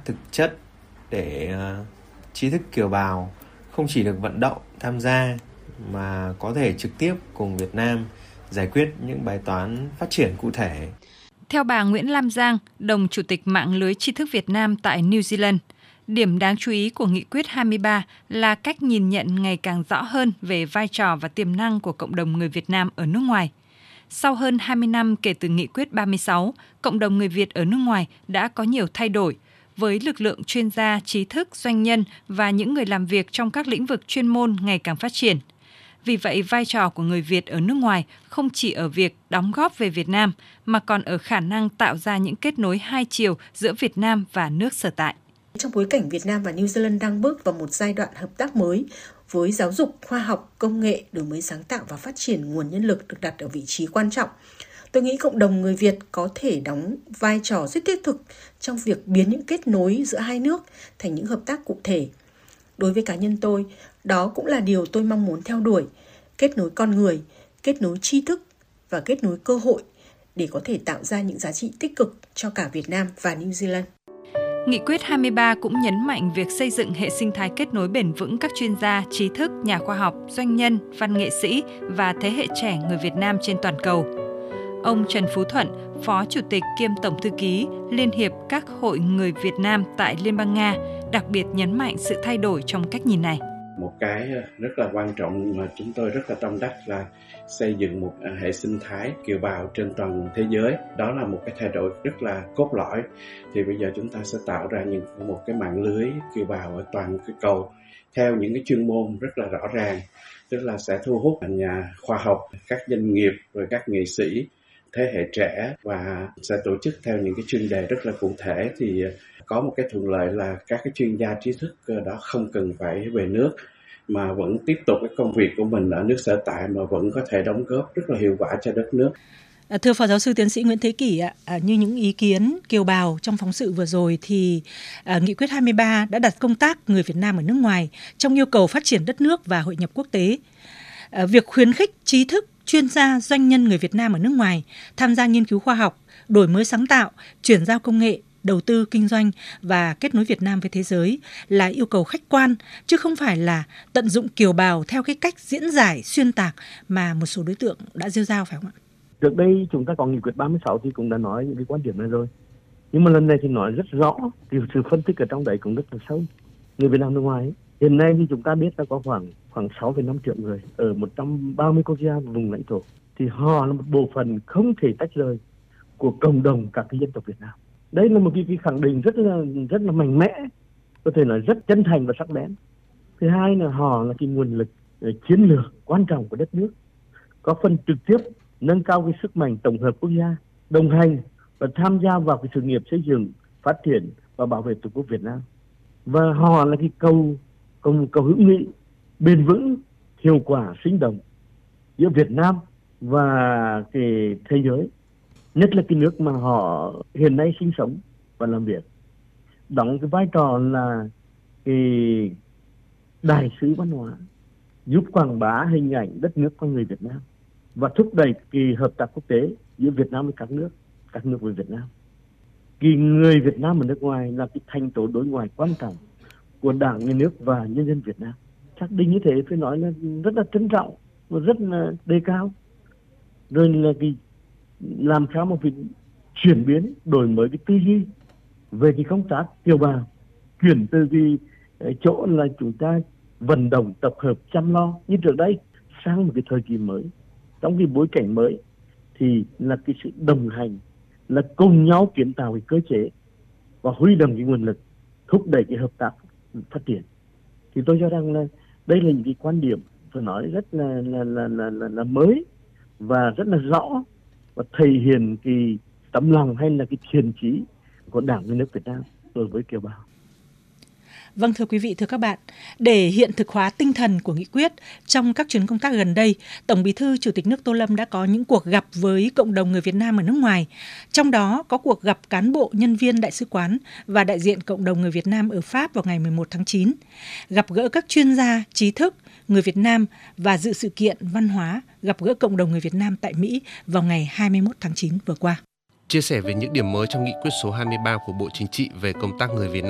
thực chất để trí thức kiều bào không chỉ được vận động tham gia mà có thể trực tiếp cùng Việt Nam giải quyết những bài toán phát triển cụ thể. Theo bà Nguyễn Lam Giang, đồng chủ tịch mạng lưới tri thức Việt Nam tại New Zealand, điểm đáng chú ý của Nghị quyết 23 là cách nhìn nhận ngày càng rõ hơn về vai trò và tiềm năng của cộng đồng người Việt Nam ở nước ngoài. Sau hơn 20 năm kể từ Nghị quyết 36, cộng đồng người Việt ở nước ngoài đã có nhiều thay đổi, với lực lượng chuyên gia, trí thức, doanh nhân và những người làm việc trong các lĩnh vực chuyên môn ngày càng phát triển. Vì vậy, vai trò của người Việt ở nước ngoài không chỉ ở việc đóng góp về Việt Nam, mà còn ở khả năng tạo ra những kết nối hai chiều giữa Việt Nam và nước sở tại. Trong bối cảnh Việt Nam và New Zealand đang bước vào một giai đoạn hợp tác mới, với giáo dục, khoa học, công nghệ, đổi mới sáng tạo và phát triển nguồn nhân lực được đặt ở vị trí quan trọng, tôi nghĩ cộng đồng người Việt có thể đóng vai trò rất thiết thực trong việc biến những kết nối giữa hai nước thành những hợp tác cụ thể. Đối với cá nhân tôi, đó cũng là điều tôi mong muốn theo đuổi, kết nối con người, kết nối tri thức và kết nối cơ hội để có thể tạo ra những giá trị tích cực cho cả Việt Nam và New Zealand. Nghị quyết 23 cũng nhấn mạnh việc xây dựng hệ sinh thái kết nối bền vững các chuyên gia, trí thức, nhà khoa học, doanh nhân, văn nghệ sĩ và thế hệ trẻ người Việt Nam trên toàn cầu. Ông Trần Phú Thuận, Phó Chủ tịch kiêm Tổng Thư ký Liên hiệp các hội người Việt Nam tại Liên bang Nga, đặc biệt nhấn mạnh sự thay đổi trong cách nhìn này. Một cái rất là quan trọng mà chúng tôi rất là tâm đắc là xây dựng một hệ sinh thái kiều bào trên toàn thế giới. Đó là một cái thay đổi rất là cốt lõi. Thì bây giờ chúng ta sẽ tạo ra một cái mạng lưới kiều bào ở toàn cái cầu theo những cái chuyên môn rất là rõ ràng. Tức là sẽ thu hút nhà khoa học, các doanh nghiệp, rồi các nghệ sĩ, thế hệ trẻ và sẽ tổ chức theo những cái chuyên đề rất là cụ thể. Thì có một cái thuận lợi là các cái chuyên gia trí thức đó không cần phải về nước mà vẫn tiếp tục cái công việc của mình ở nước sở tại mà vẫn có thể đóng góp rất là hiệu quả cho đất nước. Thưa Phó Giáo sư Tiến sĩ Nguyễn Thế Kỷ, như những ý kiến kiều bào trong phóng sự vừa rồi thì Nghị quyết 23 đã đặt công tác người Việt Nam ở nước ngoài trong yêu cầu phát triển đất nước và hội nhập quốc tế. Việc khuyến khích trí thức, chuyên gia, doanh nhân người Việt Nam ở nước ngoài tham gia nghiên cứu khoa học, đổi mới sáng tạo, chuyển giao công nghệ, đầu tư, kinh doanh và kết nối Việt Nam với thế giới là yêu cầu khách quan, chứ không phải là tận dụng kiều bào theo cái cách diễn giải, xuyên tạc mà một số đối tượng đã rêu rao, phải không ạ? Trước đây chúng ta có Nghị quyết 36 thì cũng đã nói những cái quan điểm này rồi. Nhưng mà lần này thì nói rất rõ, thì sự phân tích ở trong đấy cũng rất là sâu. Người Việt Nam nước ngoài ấy, hiện nay thì chúng ta biết là có khoảng 6,5 triệu người ở 130 quốc gia và vùng lãnh thổ. Thì họ là một bộ phận không thể tách rời của cộng đồng các cái dân tộc Việt Nam. Đây là một cái khẳng định rất là mạnh mẽ, có thể nói rất chân thành và sắc bén. Thứ hai là họ là cái nguồn lực chiến lược quan trọng của đất nước, có phần trực tiếp nâng cao cái sức mạnh tổng hợp quốc gia, đồng hành và tham gia vào cái sự nghiệp xây dựng, phát triển và bảo vệ Tổ quốc Việt Nam. Và họ là cái cầu hữu nghị bền vững, hiệu quả, sinh động giữa Việt Nam và cái thế giới, nhất là cái nước mà họ hiện nay sinh sống và làm việc, đóng cái vai trò là cái đại sứ văn hóa, giúp quảng bá hình ảnh đất nước con người Việt Nam và thúc đẩy cái hợp tác quốc tế giữa Việt Nam với các nước với Việt Nam. Cái người Việt Nam ở nước ngoài là cái thành tố đối ngoại quan trọng của Đảng, Nhà nước và nhân dân Việt Nam. Xác định như thế phải nói là rất là trân trọng và rất là đề cao. Rồi là cái làm sao mà phải chuyển biến, đổi mới cái tư duy về cái công tác kiều bào, chuyển từ cái chỗ là chúng ta vận động, tập hợp, chăm lo như trước đây sang một cái thời kỳ mới, trong cái bối cảnh mới thì là cái sự đồng hành, là cùng nhau kiến tạo cái cơ chế và huy động cái nguồn lực thúc đẩy cái hợp tác phát triển. Thì tôi cho rằng là đây là những cái quan điểm phải nói rất là mới và rất là rõ và thể hiện cái tấm lòng hay là cái thiện chí của Đảng, Nhà nước Việt Nam đối với kiều bào. Vâng, thưa quý vị, thưa các bạn, để hiện thực hóa tinh thần của nghị quyết, trong các chuyến công tác gần đây, Tổng Bí thư Chủ tịch nước Tô Lâm đã có những cuộc gặp với cộng đồng người Việt Nam ở nước ngoài. Trong đó có cuộc gặp cán bộ, nhân viên đại sứ quán và đại diện cộng đồng người Việt Nam ở Pháp vào ngày 11 tháng 9, gặp gỡ các chuyên gia, trí thức, người Việt Nam và dự sự kiện văn hóa gặp gỡ cộng đồng người Việt Nam tại Mỹ vào ngày 21 tháng 9 vừa qua. Chia sẻ về những điểm mới trong nghị quyết số 23 của Bộ Chính trị về công tác người Việt Nam